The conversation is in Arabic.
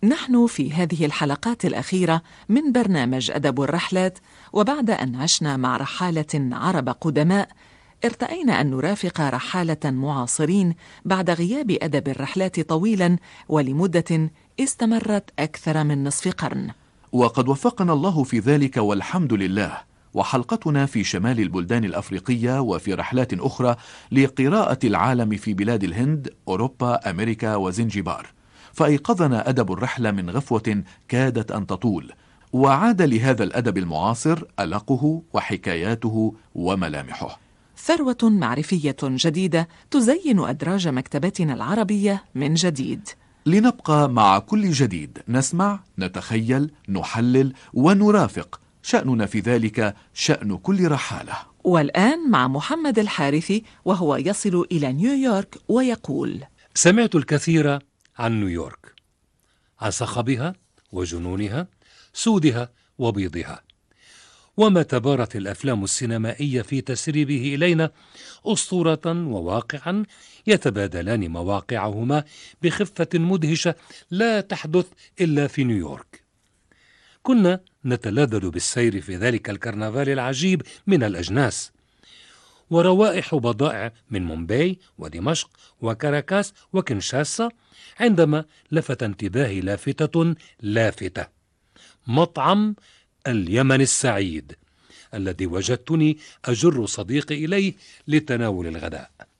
نحن في هذه الحلقات الأخيرة من برنامج أدب الرحلات، وبعد أن عشنا مع رحالة عرب قدماء، ارتأينا أن نرافق رحالة معاصرين بعد غياب أدب الرحلات طويلا ولمدة استمرت أكثر من نصف قرن. وقد وفقنا الله في ذلك والحمد لله، وحلقتنا في شمال البلدان الأفريقية وفي رحلات أخرى لقراءة العالم في بلاد الهند، أوروبا، أمريكا وزنجبار. فأيقظنا أدب الرحلة من غفوة كادت أن تطول، وعاد لهذا الأدب المعاصر ألقه وحكاياته وملامحه. ثروة معرفية جديدة تزين أدراج مكتبتنا العربية من جديد. لنبقى مع كل جديد، نسمع، نتخيل، نحلل ونرافق. شأننا في ذلك شأن كل رحالة. والآن مع محمد الحارثي، وهو يصل إلى نيويورك ويقول: سمعت الكثير عن نيويورك، عن صخبها وجنونها، سودها وبيضها، وما تبارت الأفلام السينمائية في تسريبه إلينا أسطورة وواقعا يتبادلان مواقعهما بخفة مدهشة لا تحدث إلا في نيويورك. كنا نتلذذ بالسير في ذلك الكرنفال العجيب من الأجناس، وروائح بضائع من مومباي ودمشق وكاراكاس وكنشاسا، عندما لفت انتباهي لافتة: مطعم اليمن السعيد الذي وجدتني أجر صديقي إليه لتناول الغداء.